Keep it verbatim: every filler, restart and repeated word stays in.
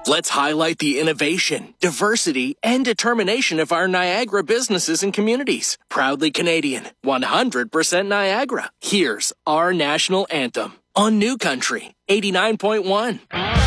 Let's highlight the innovation, diversity, and determination of our Niagara businesses and communities. Proudly Canadian, one hundred percent Niagara. Here's our national anthem on New Country eighty-nine point one.